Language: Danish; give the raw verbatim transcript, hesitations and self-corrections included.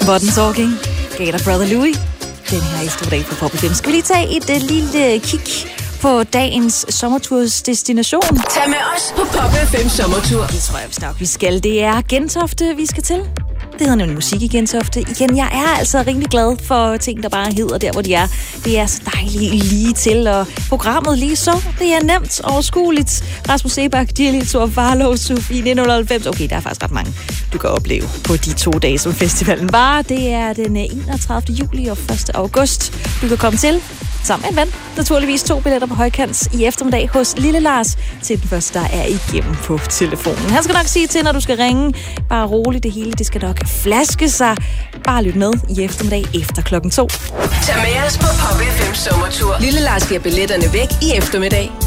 Modern Talking, Gator Brother Louie. Den her eftermiddag på Pop F M. Skal vi lige tage et uh, lille kig på dagens sommerturs destination? Tag med os på Pop F M sommertur. Det tror jeg, nok, vi skal. Det er Gentofte, vi skal til. Det hedder nemlig musik i Gentofte. Igen, jeg er altså rimelig glad for ting, der bare hedder der, hvor de er. Det er så dejligt lige til, og programmet lige så. Det er nemt og overskueligt. Rasmus Ebak, Dierli, Thor Farlow, Sofie nitten halvfems. Okay, der er faktisk ret mange, du kan opleve på de to dage, som festivalen var. Det er den enogtredivte juli og første august. Du kan komme til sammen med en ven. Naturligvis to billetter på højkant i eftermiddag hos Lille Lars til den første, der er igennem på telefonen. Han skal nok sige til, når du skal ringe. Bare roligt, det hele, det skal nok flaske sig. Bare lyt med i eftermiddag efter klokken to. Tag med os på Pop F M sommertur. Lille Lars giver billetterne væk i eftermiddag.